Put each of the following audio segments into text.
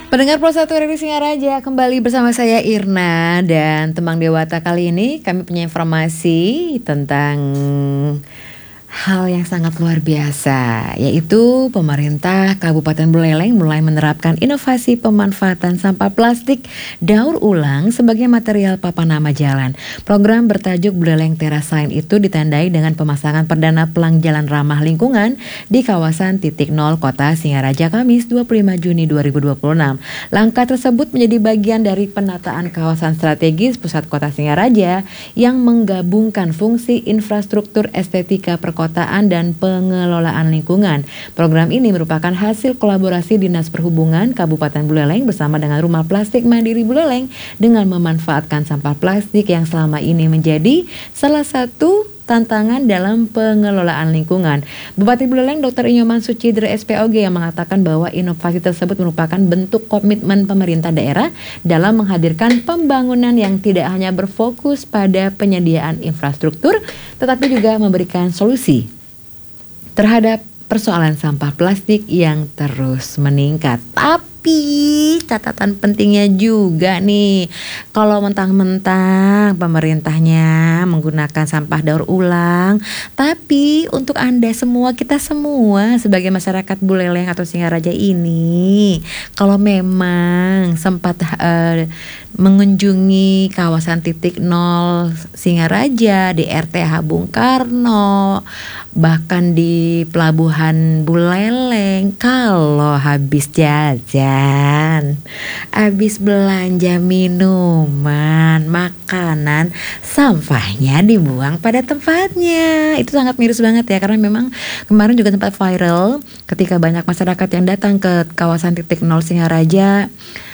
Pendengar Pro 1 RRI Singaraja, kembali bersama saya Irna dan Temang Dewata. Kali ini kami punya informasi tentang hal yang sangat luar biasa, yaitu pemerintah Kabupaten Buleleng mulai menerapkan inovasi pemanfaatan sampah plastik daur ulang sebagai material papan nama jalan. Program bertajuk Buleleng Terasain itu ditandai dengan pemasangan perdana pelang jalan ramah lingkungan di kawasan titik nol Kota Singaraja Kamis 25 Juni 2026. Langkah tersebut menjadi bagian dari penataan kawasan strategis pusat Kota Singaraja yang menggabungkan fungsi infrastruktur, estetika perkotaan dan pengelolaan lingkungan. Program ini merupakan hasil kolaborasi Dinas Perhubungan Kabupaten Buleleng bersama dengan Rumah Plastik Mandiri Buleleng dengan memanfaatkan sampah plastik yang selama ini menjadi salah satu tantangan dalam pengelolaan lingkungan. Bupati Buleleng Dr. Inyoman Sucidre SPOG yang mengatakan bahwa inovasi tersebut merupakan bentuk komitmen pemerintah daerah dalam menghadirkan pembangunan yang tidak hanya berfokus pada penyediaan infrastruktur, tetapi juga memberikan solusi terhadap persoalan sampah plastik yang terus meningkat. Tapi catatan pentingnya juga nih, kalau mentang-mentang pemerintahnya menggunakan sampah daur ulang, tapi untuk Anda semua, kita semua sebagai masyarakat Buleleng atau Singaraja ini, kalau memang sempat mengunjungi kawasan titik nol Singaraja, di RTH Bung Karno, bahkan di Pelabuhan Buleleng, kalau habis jajan, habis belanja minuman, makanan, sampahnya dibuang pada tempatnya. Itu sangat miris banget ya, karena memang kemarin juga sempat viral ketika banyak masyarakat yang datang ke kawasan titik nol Singaraja,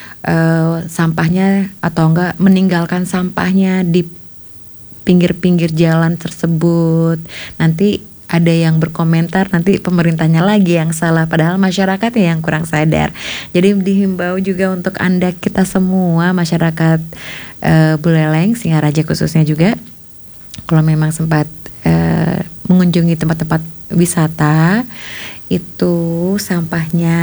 sampahnya atau enggak meninggalkan sampahnya di pinggir-pinggir jalan tersebut. Nanti ada yang berkomentar nanti pemerintahnya lagi yang salah, padahal masyarakatnya yang kurang sadar. Jadi dihimbau juga untuk Anda, kita semua masyarakat Buleleng, Singaraja khususnya juga, kalau memang sempat mengunjungi tempat-tempat wisata, itu sampahnya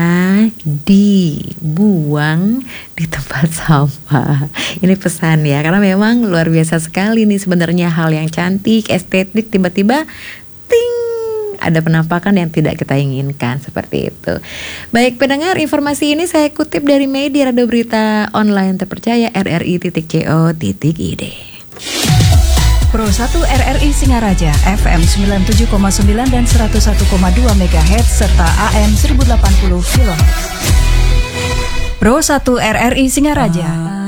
dibuang di tempat sampah. Ini pesan ya, karena memang luar biasa sekali nih sebenarnya, hal yang cantik, estetik, tiba-tiba ting, ada penampakan yang tidak kita inginkan seperti itu. Baik pendengar, informasi ini saya kutip dari media radio berita online terpercaya rri.co.id. Pro 1 RRI Singaraja FM 97,9 dan 101,2 MHz serta AM 1080 kHz. Pro 1 RRI Singaraja.